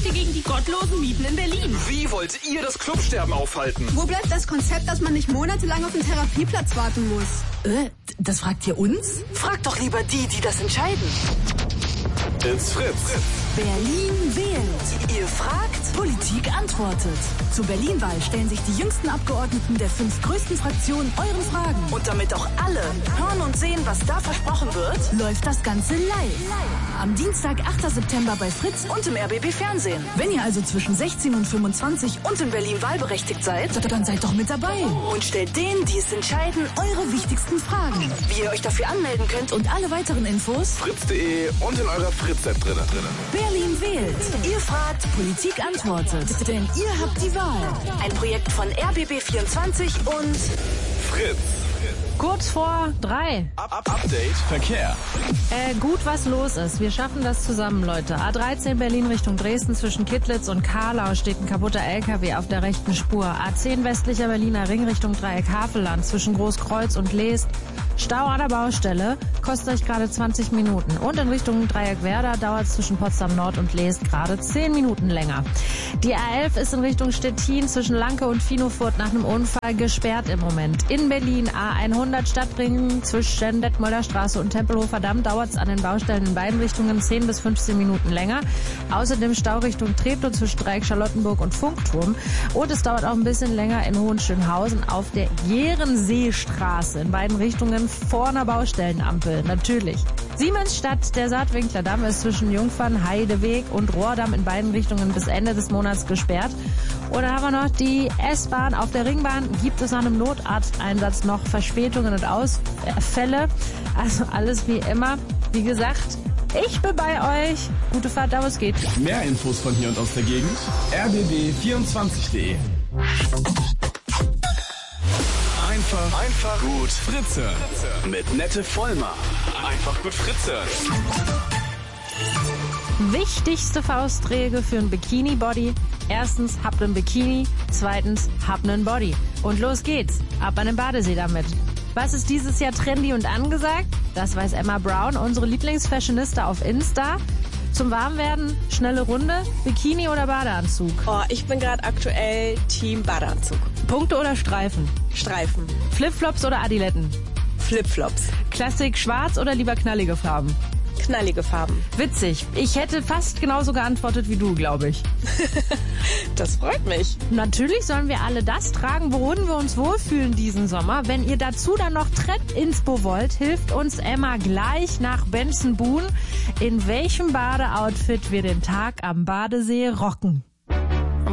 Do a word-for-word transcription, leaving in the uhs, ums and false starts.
ihr gegen die gottlosen Mieten in Berlin? Wie wollt ihr das Clubsterben aufhalten? Wo bleibt das Konzept, dass man nicht monatelang auf den Therapieplatz warten muss? Äh, das fragt ihr uns? Fragt doch lieber die, die das entscheiden. Ins Fritz. Berlin wählt. Ihr fragt, Politik antwortet. Zur Berlin-Wahl stellen sich die jüngsten Abgeordneten der fünf größten Fraktionen euren Fragen. Und damit auch alle hören und sehen, was da versprochen wird, läuft das Ganze live. Am Dienstag, achter September bei Fritz und im R B B Fernsehen. Wenn ihr also zwischen sechzehn und fünfundzwanzig und in Berlin wahlberechtigt seid, dann seid doch mit dabei. Und stellt denen, die es entscheiden, eure wichtigsten Fragen. Wie ihr euch dafür anmelden könnt und alle weiteren Infos fritz punkt de und in eurer Fritz-App drin. Berlin wählt. Ihr fragt, Politik antwortet. Denn ihr habt die Wahl. Ein Projekt von R B B vierundzwanzig und Fritz. Kurz vor drei. Up, up, Update Verkehr. Äh, gut, was los ist. Wir schaffen das zusammen, Leute. A dreizehn Berlin Richtung Dresden zwischen Kittlitz und Karlau steht ein kaputter L K W auf der rechten Spur. A zehn westlicher Berliner Ring Richtung Dreieck Havelland zwischen Großkreuz und Leest. Stau an der Baustelle, kostet euch gerade zwanzig Minuten. Und in Richtung Dreieck Werder dauert es zwischen Potsdam Nord und Leest gerade zehn Minuten länger. Die A elf ist in Richtung Stettin zwischen Lanke und Finofurt nach einem Unfall gesperrt im Moment. In Berlin A hundert Stadtring zwischen Detmolder Straße und Tempelhofer Damm dauert es an den Baustellen in beiden Richtungen zehn bis fünfzehn Minuten länger. Außerdem Stau Richtung Treptow zwischen Dreieck Charlottenburg und Funkturm. Und es dauert auch ein bisschen länger in Hohenschönhausen auf der Järenseestraße in beiden Richtungen vor einer Baustellenampel. Natürlich. Siemensstadt, der Saatwinkler Damm ist zwischen Jungfern, Heideweg und Rohrdamm in beiden Richtungen bis Ende des Monats gesperrt. Und dann haben wir noch die S-Bahn. Auf der Ringbahn gibt es nach einem Notarzteinsatz noch Verspätungen und Ausfälle. Also alles wie immer. Wie gesagt, ich bin bei euch. Gute Fahrt, da wo es geht. Mehr Infos von hier und aus der Gegend. r b b vierundzwanzig punkt de. Einfach, einfach gut Fritze. Mit Nette Vollmer. Einfach gut Fritze. Wichtigste Faustregel für ein Bikini-Body. Erstens, habt ein Bikini. Zweitens, habt einen Body. Und los geht's. Ab an den Badesee damit. Was ist dieses Jahr trendy und angesagt? Das weiß Emma Brown, unsere Lieblingsfashionista auf Insta. Zum Warmwerden, schnelle Runde, Bikini oder Badeanzug? Oh, ich bin gerade aktuell Team Badeanzug. Punkte oder Streifen? Streifen. Flipflops oder Adiletten? Flipflops. Klassik schwarz oder lieber knallige Farben? Knallige Farben. Witzig. Ich hätte fast genauso geantwortet wie du, glaube ich. Das freut mich. Natürlich sollen wir alle das tragen, worin wir uns wohlfühlen diesen Sommer. Wenn ihr dazu dann noch Trend-Inspo wollt, hilft uns Emma gleich nach Benson Boone, in welchem Badeoutfit wir den Tag am Badesee rocken.